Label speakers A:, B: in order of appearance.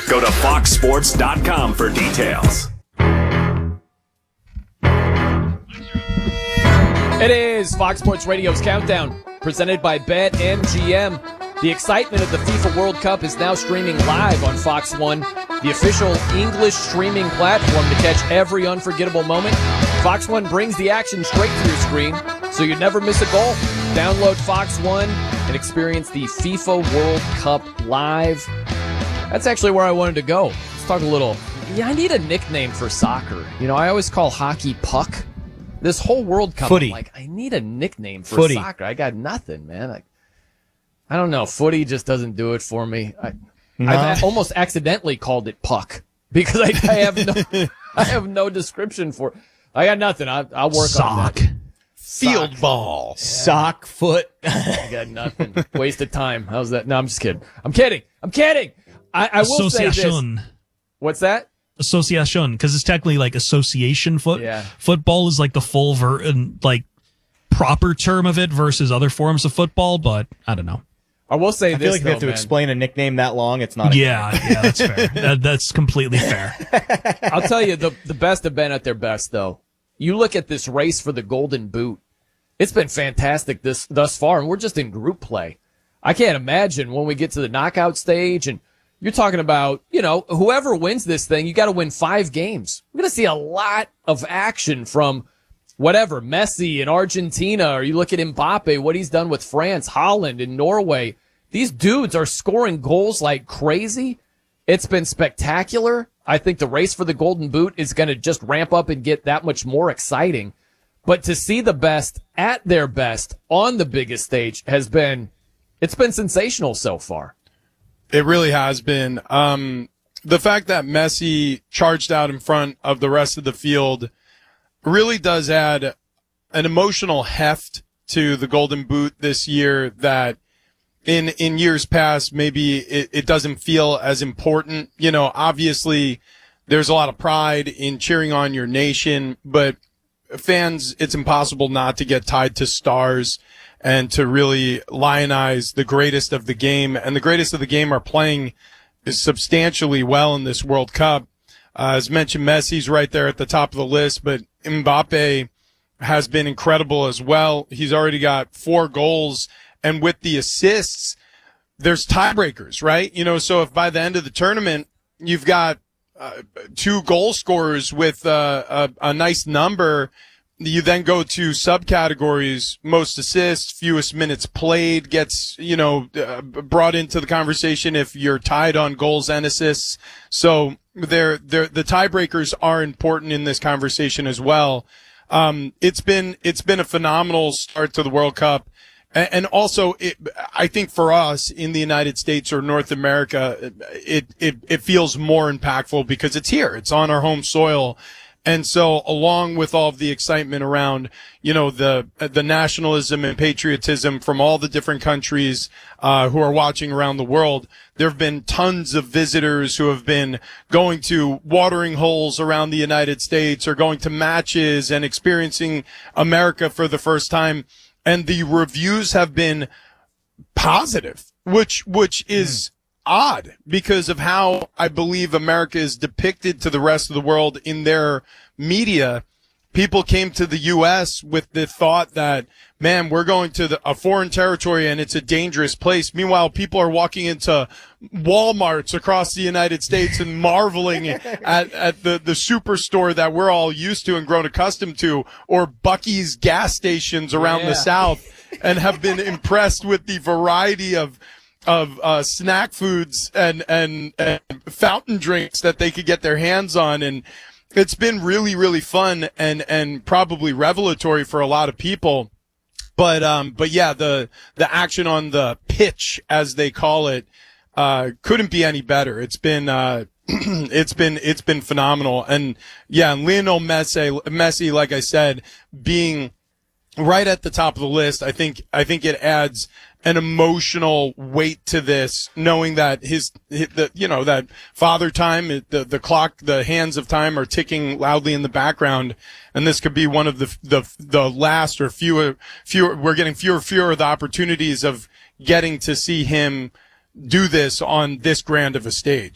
A: Go to foxsports.com for details.
B: It is Fox Sports Radio's Countdown, presented by BetMGM. The excitement of the FIFA World Cup is now streaming live on Fox One, the official English streaming platform to catch every unforgettable moment. Fox One brings the action straight to your screen, so you never miss a goal. Download Fox One and experience the FIFA World Cup live. That's actually where I wanted to go. Let's talk a little. Yeah, I need a nickname for soccer. I always call hockey puck. This whole World Cup,
C: Footy.
B: I'm like, I need a nickname for soccer. I got nothing, man. I don't know. Footy just doesn't do it for me. I've almost accidentally called it puck because I have no description for it. I got nothing. I'll work on that.
C: Field ball. Sock foot.
B: I got nothing. Waste of time. How's that? No, I'm just kidding. I'm kidding. I will say this. What's that?
D: Association, because it's technically like association football is like the full proper term of it versus other forms of football, but I don't know.
B: I will say
C: I feel like if you have to explain a nickname that long, it's not.
D: Yeah, that's fair. That's completely fair.
B: I'll tell you, the best have been at their best, though. You look at this race for the Golden Boot. It's been fantastic thus far, and we're just in group play. I can't imagine when we get to the knockout stage, and you're talking about, whoever wins this thing, you got to win 5 games. We're going to see a lot of action from whatever, Messi in Argentina, or you look at Mbappe, what he's done with France, Holland, and Norway. These dudes are scoring goals like crazy. It's been spectacular. I think the race for the Golden Boot is going to just ramp up and get that much more exciting. But to see the best at their best on the biggest stage it's been sensational so far.
E: It really has been. The fact that Messi charged out in front of the rest of the field really does add an emotional heft to the Golden Boot this year that in years past, maybe it doesn't feel as important. Obviously there's a lot of pride in cheering on your nation, but fans, it's impossible not to get tied to stars and to really lionize the greatest of the game. And the greatest of the game are playing substantially well in this World Cup. As mentioned, Messi's right there at the top of the list, but Mbappe has been incredible as well. He's already got 4 goals, and with the assists, there's tiebreakers, right? So if by the end of the tournament, you've got 2 goal scorers with a nice number, you then go to subcategories. Most assists, fewest minutes played gets, brought into the conversation if you're tied on goals and assists. So the tiebreakers are important in this conversation as well. It's been a phenomenal start to the World Cup. And also, I think for us in the United States or North America, it feels more impactful because it's here. It's on our home soil. And so along with all of the excitement around, the nationalism and patriotism from all the different countries, who are watching around the world, there have been tons of visitors who have been going to watering holes around the United States or going to matches and experiencing America for the first time. And the reviews have been positive, which is odd because of how I believe America is depicted to the rest of the world in their media. People came to the U.S. with the thought that, man, we're going to a foreign territory and it's a dangerous place. Meanwhile, people are walking into Walmarts across the United States and marveling at the superstore that we're all used to and grown accustomed to, or Buc-ee's gas stations around the South, and have been impressed with the variety of snack foods and fountain drinks that they could get their hands on. And it's been really, really fun and probably revelatory for a lot of people. But yeah, the action on the pitch, as they call it, couldn't be any better. It's been it's been phenomenal. And yeah, Lionel Messi, like I said, being right at the top of the list, I think it adds an emotional weight to this, knowing that that father time, the clock, the hands of time are ticking loudly in the background, and this could be one of the last or fewer. We're getting fewer of the opportunities of getting to see him do this on this grand of a stage.